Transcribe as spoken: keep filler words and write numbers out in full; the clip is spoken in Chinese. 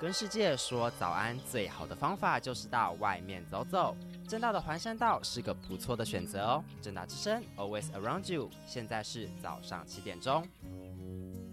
跟世界说早安最好的方法就是到外面走走，正大的环山道是个不错的选择哦。正大之声 Always Around You， 现在是早上七点钟。